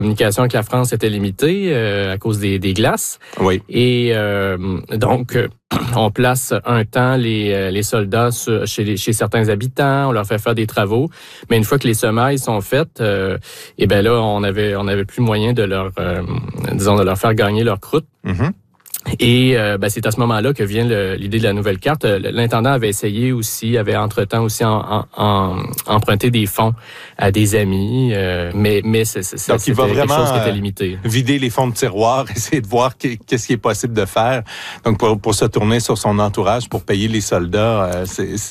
communication avec la France était limitée à cause des glaces. Oui. Et donc, on place un temps les soldats chez certains habitants, on leur fait faire des travaux, mais une fois que les semailles sont faites, et ben là, on avait plus moyen de leur, de leur faire gagner leur croûte. Mm-hmm. Et c'est à ce moment-là que vient l'idée de la nouvelle carte. L'intendant avait entre-temps aussi emprunté des fonds à des amis, mais c'était quelque chose qui était limité. Vider les fonds de tiroir, essayer de voir qu'est-ce qui est possible de faire. Donc, pour se tourner sur son entourage, pour payer les soldats,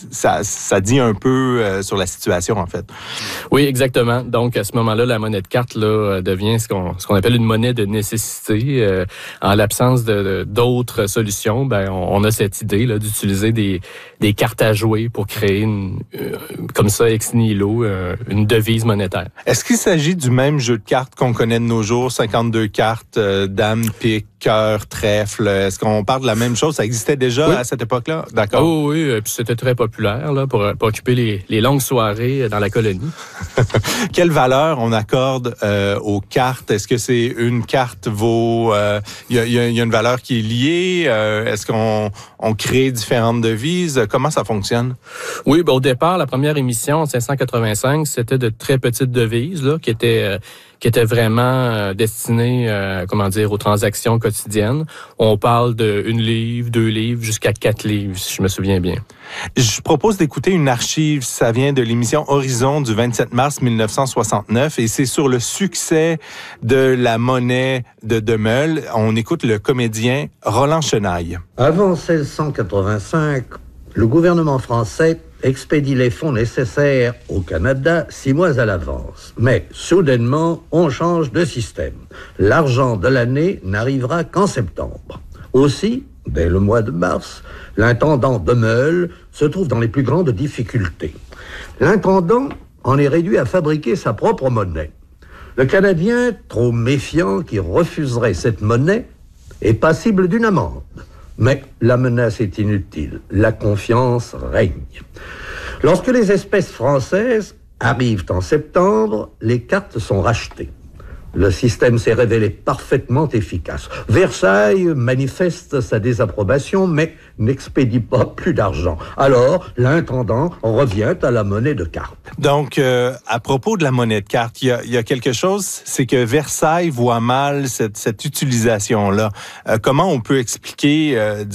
ça dit un peu sur la situation, en fait. Oui, exactement. Donc, à ce moment-là, la monnaie de carte devient ce qu'on appelle une monnaie de nécessité. En l'absence d'autres solutions, on a cette idée là d'utiliser des cartes à jouer pour créer comme ça ex nihilo une devise monétaire. Est-ce qu'il s'agit du même jeu de cartes qu'on connaît de nos jours, 52 cartes, dame, pique, cœur, trèfle? Est-ce qu'on parle de la même chose? Ça existait déjà à cette époque-là? D'accord. Oh, oui, puis c'était très populaire là pour occuper les longues soirées dans la colonie. Quelle valeur on accorde aux cartes? Est-ce que c'est une carte vaut... Il y a une valeur qui est liée? Est-ce qu'on crée différentes devises? Comment ça fonctionne? Oui, au départ, la première émission en 1585, c'était de très petites devises là, qui étaient vraiment destinées, aux transactions quotidiennes. On parle de 1 livre, 2 livres, jusqu'à 4 livres, si je me souviens bien. Je propose d'écouter une archive. Ça vient de l'émission Horizon du 27 mars 1969 et c'est sur le succès de la monnaie de Demeule. On écoute le comédien Roland Chenaille. Avant 1685, le gouvernement français expédie les fonds nécessaires au Canada 6 mois à l'avance. Mais, soudainement, on change de système. L'argent de l'année n'arrivera qu'en septembre. Aussi, dès le mois de mars, l'intendant Demeule se trouve dans les plus grandes difficultés. L'intendant en est réduit à fabriquer sa propre monnaie. Le Canadien, trop méfiant qui refuserait cette monnaie, est passible d'une amende. Mais la menace est inutile. La confiance règne. Lorsque les espèces françaises arrivent en septembre, les cartes sont rachetées. Le système s'est révélé parfaitement efficace. Versailles manifeste sa désapprobation, mais n'expédie pas plus d'argent. Alors, l'intendant revient à la monnaie de carte. Donc, à propos de la monnaie de carte, il y a quelque chose, c'est que Versailles voit mal cette utilisation-là. Comment on peut expliquer,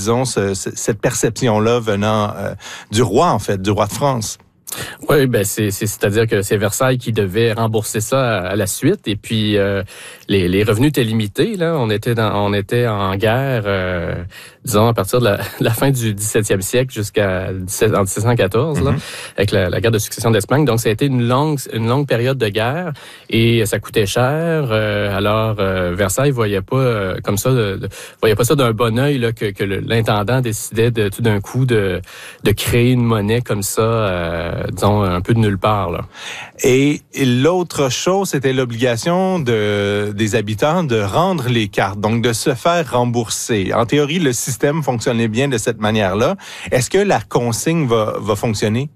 cette perception-là venant du roi, en fait, du roi de France? Oui, c'est-à-dire que c'est Versailles qui devait rembourser ça à la suite. Et puis les revenus étaient limités. Là, on était en guerre, à partir de la fin du 17e siècle jusqu'en 1714, là, avec la guerre de succession d'Espagne. Donc, ça a été une longue période de guerre et ça coûtait cher. Alors, Versailles voyait pas voyait pas ça d'un bon œil là que l'intendant décidait tout d'un coup de créer une monnaie comme ça. Un peu de nulle part, là. Et l'autre chose, c'était l'obligation des habitants de rendre les cartes, donc de se faire rembourser. En théorie, le système fonctionnait bien de cette manière-là. Est-ce que la consigne va fonctionner?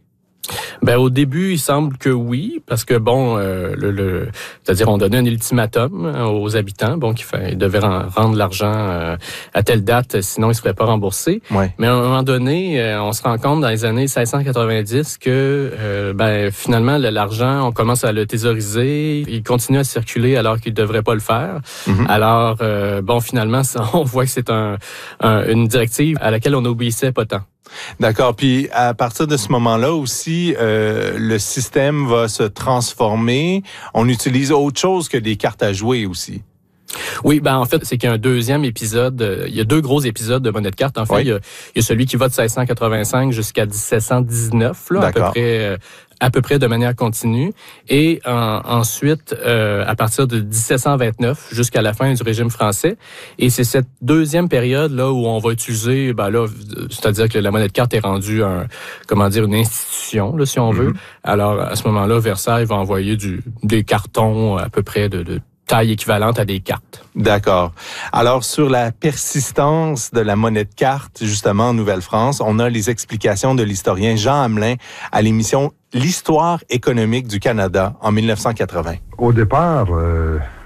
Au début, il semble que oui, parce que c'est-à-dire on donnait un ultimatum aux habitants, qu'ils devaient rendre l'argent à telle date, sinon ils se feraient pas rembourser. Ouais. Mais à un moment donné, on se rend compte dans les années 1690 que finalement l'argent, on commence à le thésauriser, il continue à circuler alors qu'il devrait pas le faire. Mm-hmm. Alors finalement, on voit que c'est une directive à laquelle on n'obéissait pas tant. D'accord. Puis à partir de ce moment-là aussi, le système va se transformer. On utilise autre chose que des cartes à jouer aussi. Oui, en fait, c'est qu'il y a un deuxième épisode. Il y a 2 gros épisodes de monnaie de carte. En fait, oui. il y a celui qui va de 1685 jusqu'à 1719, là, à peu près de manière continue. Et ensuite, à partir de 1729 jusqu'à la fin du régime français. Et c'est cette deuxième période là où on va utiliser, c'est-à-dire que la monnaie de carte est rendue une institution, là, si on veut. Alors, à ce moment-là, Versailles va envoyer des cartons à peu près de taille équivalente à des cartes. D'accord. Alors, sur la persistance de la monnaie de carte, justement, en Nouvelle-France, on a les explications de l'historien Jean Hamelin à l'émission L'histoire économique du Canada en 1980. Au départ,